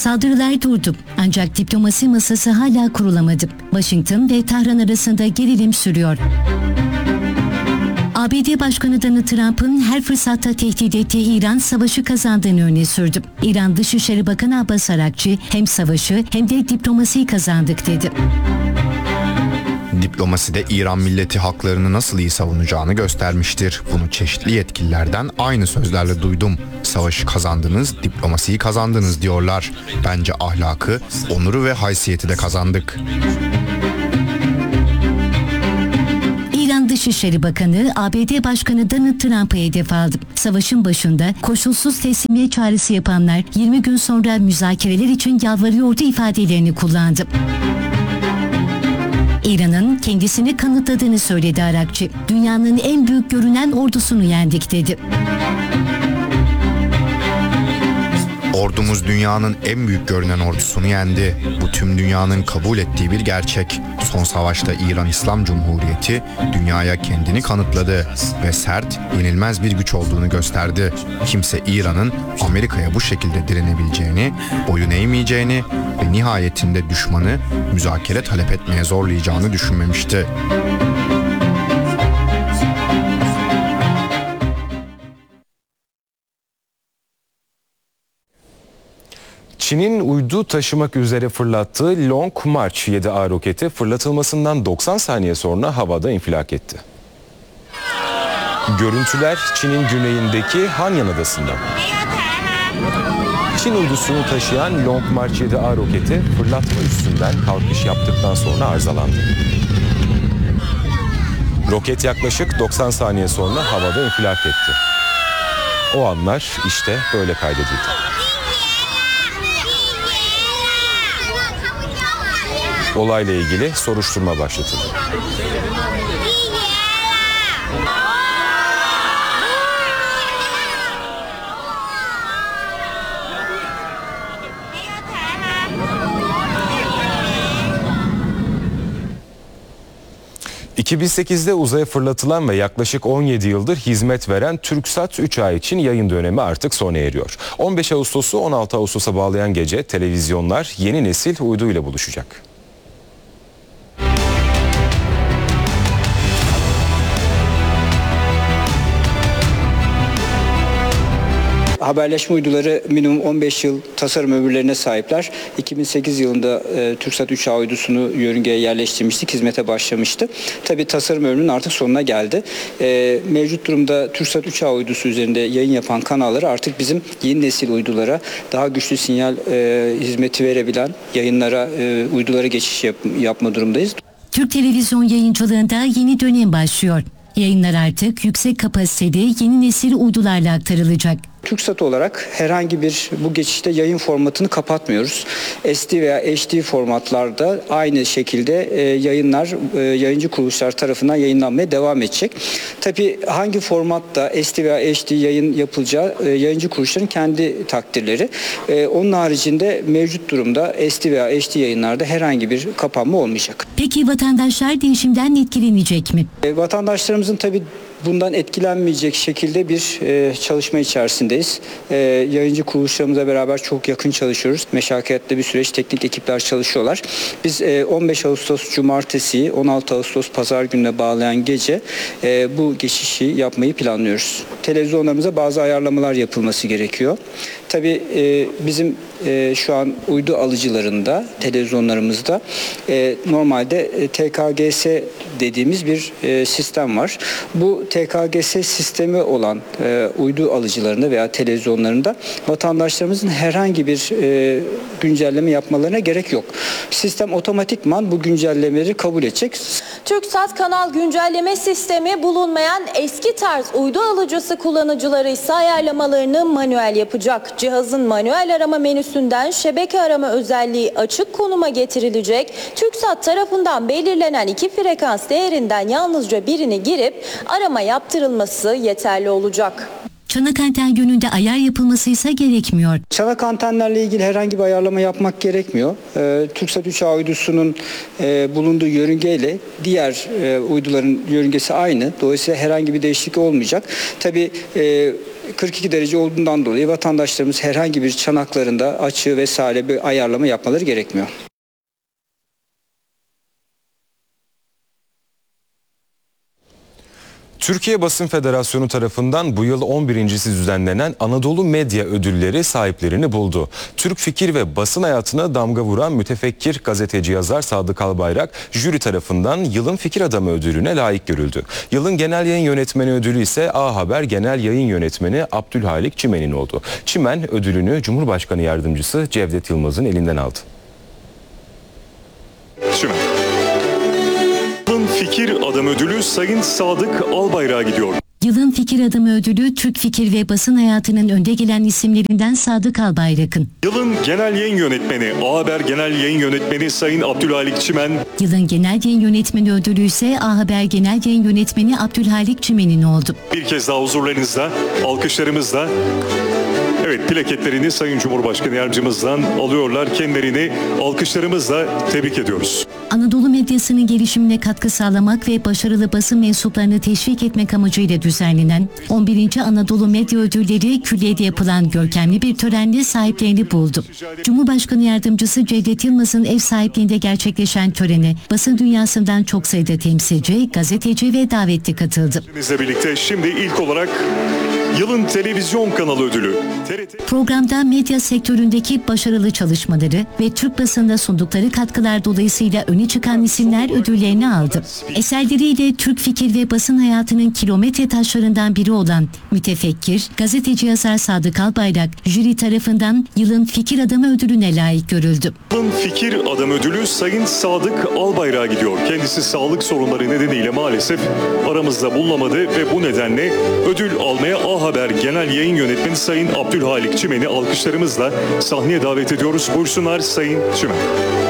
Saldırılar durdu ancak diplomasi masası hala kurulamadı. Washington ve Tahran arasında gerilim sürüyor. ABD Başkanı Donald Trump'ın her fırsatta tehdit ettiği İran savaşı kazandığını öne sürdü. İran Dışişleri Bakanı Abbas Arakçı hem savaşı hem de diplomasiyi kazandık dedi. Diplomaside İran milleti haklarını nasıl iyi savunacağını göstermiştir. Bunu çeşitli yetkililerden aynı sözlerle duydum. Savaşı kazandınız, diplomasiyi kazandınız diyorlar. Bence ahlakı, onuru ve haysiyeti de kazandık. İran Dışişleri Bakanı ABD Başkanı Donald Trump'ı hedef aldı. Savaşın başında koşulsuz teslimiyet çağrısı yapanlar 20 gün sonra müzakereler için yalvarıyordu ifadelerini kullandı. İran'ın kendisini kanıtladığını söyledi Arakçı. Dünyanın en büyük görünen ordusunu yendik dedi. Ordumuz dünyanın en büyük görünen ordusunu yendi. Bu tüm dünyanın kabul ettiği bir gerçek. Son savaşta İran İslam Cumhuriyeti dünyaya kendini kanıtladı ve sert, yenilmez bir güç olduğunu gösterdi. Kimse İran'ın Amerika'ya bu şekilde direnebileceğini, boyun eğmeyeceğini ve nihayetinde düşmanı müzakere talep etmeye zorlayacağını düşünmemişti. Çin'in uydu taşımak üzere fırlattığı Long March 7A roketi fırlatılmasından 90 saniye sonra havada infilak etti. Görüntüler Çin'in güneyindeki Hanyang Adası'ndan. Çin uydusunu taşıyan Long March 7A roketi fırlatma üstünden kalkış yaptıktan sonra arızalandı. Roket yaklaşık 90 saniye sonra havada infilak etti. O anlar işte böyle kaydedildi. Olayla ilgili soruşturma başlatıldı. ...2008'de uzaya fırlatılan ve yaklaşık 17 yıldır hizmet veren TürkSat 3A için yayın dönemi artık sona eriyor. 15 Ağustos'u 16 Ağustos'a bağlayan gece televizyonlar yeni nesil uyduyla buluşacak. Haberleşme uyduları minimum 15 yıl tasarım ömürlerine sahipler. 2008 yılında TürkSat 3A uydusunu yörüngeye yerleştirmiştik, hizmete başlamıştı. Tabii tasarım ömrünün artık sonuna geldi. Mevcut durumda TürkSat 3A uydusu üzerinde yayın yapan kanalları artık bizim yeni nesil uydulara, daha güçlü sinyal hizmeti verebilen yayınlara, uydulara geçiş yapma durumdayız. Türk televizyon yayıncılığında yeni dönem başlıyor. Yayınlar artık yüksek kapasiteli yeni nesil uydularla aktarılacak. TürkSat olarak herhangi bir bu geçişte yayın formatını kapatmıyoruz. SD veya HD formatlarda aynı şekilde yayınlar yayıncı kuruluşlar tarafından yayınlanmaya devam edecek. Tabii hangi formatta SD veya HD yayın yapılacağı yayıncı kuruluşların kendi takdirleri. Onun haricinde mevcut durumda SD veya HD yayınlarda herhangi bir kapanma olmayacak. Peki vatandaşlar değişimden etkilenecek mi? Vatandaşlarımızın tabii bundan etkilenmeyecek şekilde bir çalışma içerisindeyiz. Yayıncı kuruluşlarımızla beraber çok yakın çalışıyoruz. Meşakkatli bir süreç, teknik ekipler çalışıyorlar. Biz 15 Ağustos Cumartesi'yi 16 Ağustos Pazar gününe bağlayan gece bu geçişi yapmayı planlıyoruz. Televizyonlarımıza bazı ayarlamalar yapılması gerekiyor. Tabii bizim şu an uydu alıcılarında, televizyonlarımızda normalde TKGS dediğimiz bir sistem var. Bu TKGS sistemi olan uydu alıcılarında veya televizyonlarında vatandaşlarımızın herhangi bir güncelleme yapmalarına gerek yok. Sistem otomatikman bu güncellemeleri kabul edecek. TürkSat kanal güncelleme sistemi bulunmayan eski tarz uydu alıcısı kullanıcıları ise ayarlamalarını manuel yapacak. Cihazın manuel arama menüsünden şebeke arama özelliği açık konuma getirilecek. TürkSat tarafından belirlenen 2 frekans değerinden yalnızca birini girip arama yaptırılması yeterli olacak. Çanak anten yönünde ayar yapılması ise gerekmiyor. Çanak antenlerle ilgili herhangi bir ayarlama yapmak gerekmiyor. TürkSat 3A uydusunun bulunduğu yörüngeyle diğer uyduların yörüngesi aynı. Dolayısıyla herhangi bir değişiklik olmayacak. Tabii 42 derece olduğundan dolayı vatandaşlarımız herhangi bir çanaklarında açı vesaire bir ayarlama yapmaları gerekmiyor. Türkiye Basın Federasyonu tarafından bu yıl 11.si düzenlenen Anadolu Medya Ödülleri sahiplerini buldu. Türk fikir ve basın hayatına damga vuran mütefekkir gazeteci yazar Sadık Albayrak jüri tarafından yılın fikir adamı ödülüne layık görüldü. Yılın genel yayın yönetmeni ödülü ise A Haber Genel Yayın Yönetmeni Abdülhalik Çimen'in oldu. Çimen ödülünü Cumhurbaşkanı Yardımcısı Cevdet Yılmaz'ın elinden aldı. Çimen. Yılın Fikir Adam Ödülü Sayın Sadık Albayrak'a gidiyor. Yılın Fikir Adamı ödülü Türk fikir ve basın hayatının önde gelen isimlerinden Sadık Albayrak'ın. Yılın Genel Yayın Yönetmeni, A Haber Genel Yayın Yönetmeni Sayın Abdülhalik Çimen. Yılın Genel Yayın Yönetmeni ödülü ise A Haber Genel Yayın Yönetmeni Abdülhalik Çimen'in oldu. Bir kez daha huzurlarınızda, alkışlarımızla. Evet, plaketlerini Sayın Cumhurbaşkanı Yardımcımızdan alıyorlar. Kendilerini alkışlarımızla tebrik ediyoruz. Anadolu medyasının gelişimine katkı sağlamak ve başarılı basın mensuplarını teşvik etmek amacıyla düzenlenen 11. Anadolu Medya Ödülleri Külliye'de yapılan görkemli bir törenle sahiplerini buldu. Cumhurbaşkanı Yardımcısı Cevdet Yılmaz'ın ev sahipliğinde gerçekleşen törene basın dünyasından çok sayıda temsilci, gazeteci ve davetli katıldı. Bizle birlikte şimdi ilk olarak Yılın Televizyon Kanalı Ödülü. Programda medya sektöründeki başarılı çalışmaları ve Türk basınına sundukları katkılar dolayısıyla öne çıkan isimler ödüllerini aldı. Eserleriyle Türk fikir ve basın hayatının kilometre taşlarından biri olan mütefekkir, gazeteci yazar Sadık Albayrak, jüri tarafından Yılın Fikir Adamı ödülüne layık görüldü. Yılın Fikir Adam Ödülü Sayın Sadık Albayrak'a gidiyor. Kendisi sağlık sorunları nedeniyle maalesef aramızda bulunamadı ve bu nedenle ödül almaya A Haber Genel Yayın Yönetmeni Sayın Abdülhalik Çimen'i alkışlarımızla sahneye davet ediyoruz. Buyursunlar Sayın Çimen.